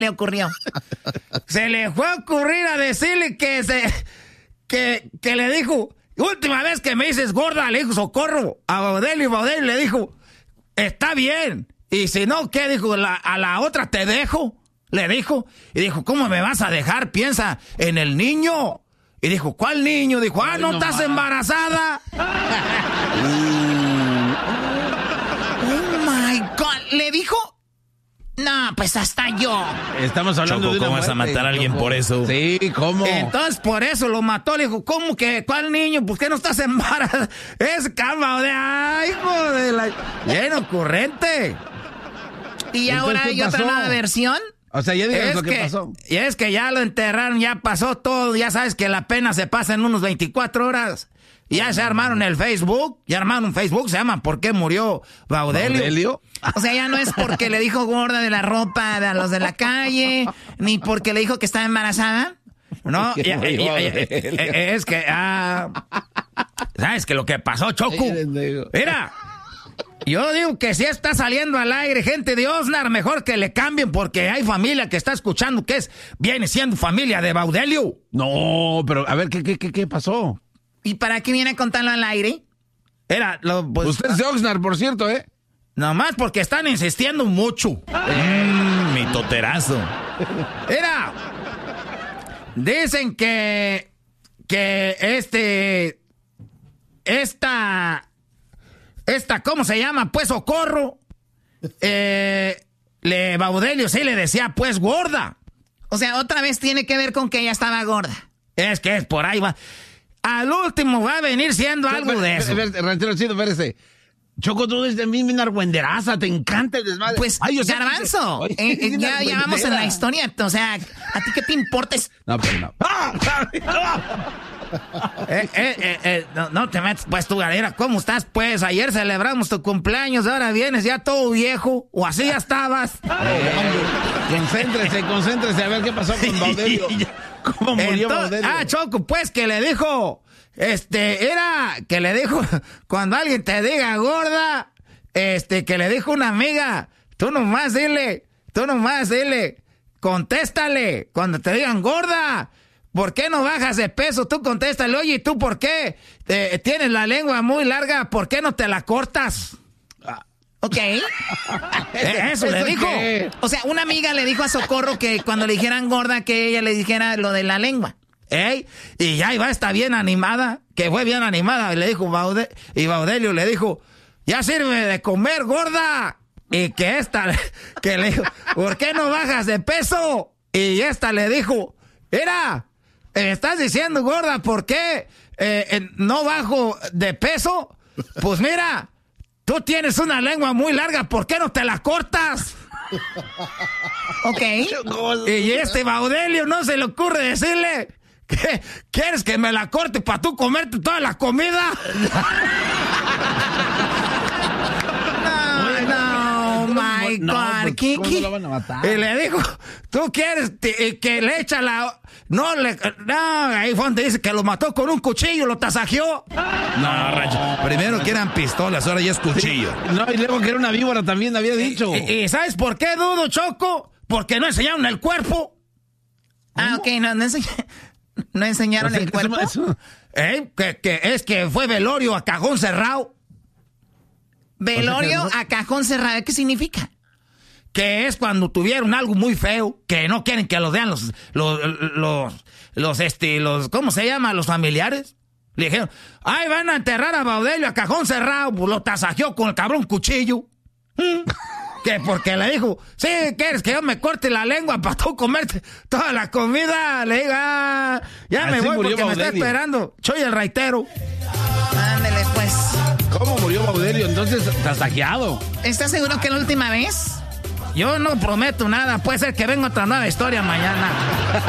le ocurrió? Se le fue a ocurrir a decirle que le dijo, última vez que me dices gorda, le dijo Socorro a Baudelio, y Baudelio le dijo, está bien. Y si no, ¿qué dijo? A la otra te dejo, le dijo. Y dijo, ¿cómo me vas a dejar? Piensa en el niño. Y dijo, ¿cuál niño? Dijo, ¿no estás embarazada? Oh my God, ¿le dijo? No, pues hasta yo. Estamos hablando Choco, de una ¿cómo vas a matar a alguien por eso? Sí, ¿cómo? Entonces por eso lo mató. Le dijo, ¿cómo que? ¿Cuál niño? ¿Por qué no estás embarazada? Es cama de... ¡Ay, hijo de la... Bien ocurrente! Y ahora hay otra nueva versión. O sea, ya digas lo que pasó. Y es que ya lo enterraron, ya pasó todo. Ya sabes que la pena se pasa en unos 24 horas. Ya se armaron el Facebook. Ya armaron un Facebook. Se llama ¿Por qué murió Baudelio? O sea, ya no es porque le dijo gorda de la ropa a los de la calle, ni porque le dijo que estaba embarazada. No, es que... ¿sabes que lo que pasó, Choco? Mira... Yo digo que si está saliendo al aire gente de Oxnard, mejor que le cambien porque hay familia que está escuchando que viene siendo familia de Baudelio. No, pero a ver, ¿qué pasó? ¿Y para qué viene a contarlo al aire? Usted es de Oxnard, por cierto, ¿eh? Nomás porque están insistiendo mucho. Mi toterazo. Mira, dicen que ¿cómo se llama? Pues Socorro. Baudelio sí le decía, pues, gorda. O sea, otra vez tiene que ver con que ella estaba gorda. Es por ahí va. Al último va a venir siendo algo de eso. Ranchero chido, espérese. Choco, tú eres de mí, mi argüenderaza, te encanta el desmadre. Pues, Garbanzo, ya vamos en la historia. O sea, ¿a ti qué te importa? No, pero no. No te metes, pues, tu galera. ¿Cómo estás, pues? Ayer celebramos tu cumpleaños, ahora vienes ya todo viejo. O así ya estabas. Concéntrese, a ver qué pasó con Baudelio. ¿Cómo murió Baudelio? Choco, pues, que le dijo... que le dijo... Cuando alguien te diga gorda... que le dijo una amiga... Tú nomás dile... Contéstale... Cuando te digan gorda... ¿Por qué no bajas de peso? Tú contéstale, oye, ¿y tú por qué? Tienes la lengua muy larga, ¿por qué no te la cortas? Ok. Eso le dijo. O sea, una amiga le dijo a Socorro que cuando le dijeran gorda, que ella le dijera lo de la lengua. Y ya iba, está bien animada, que fue bien animada, le dijo y Baudelio le dijo, ya sirve de comer, gorda. Y que le dijo, ¿por qué no bajas de peso? Y esta le dijo, mira, me estás diciendo gorda, ¿por qué no bajo de peso? Pues mira, tú tienes una lengua muy larga, ¿por qué no te la cortas? Ok. Y Baudelio no se le ocurre decirle, ¿qué? ¿Quieres que me la corte para tú comerte toda la comida? No, my God. ¿Cómo lo van a matar? Y le dijo, ¿tú quieres que le echa la... No, ahí fue donde dice que lo mató con un cuchillo, lo tasajeó. No, Rancho. Primero que eran pistolas, ahora ya es cuchillo. No, y luego que era una víbora también, había dicho. ¿Y sabes por qué dudo, Choco? Porque no enseñaron el cuerpo. ¿Cómo? Ok, no enseñaron el cuerpo. Que fue velorio a cajón cerrado. Velorio a cajón cerrado, ¿qué significa? Que es cuando tuvieron algo muy feo, que no quieren que los vean los ¿cómo se llama? Los familiares. Le dijeron, ay, van a enterrar a Baudelio a cajón cerrado, pues lo tasajeó con el cabrón cuchillo. Que porque le dijo, sí, ¿quieres que yo me corte la lengua para tú comerte toda la comida? Le diga, ya me voy porque me está esperando. Soy el raitero. Ándale, pues. ¿Cómo murió Baudelio? Entonces, tasajeado. ¿Estás seguro que es la última vez? Yo no prometo nada, puede ser que venga otra nueva historia mañana.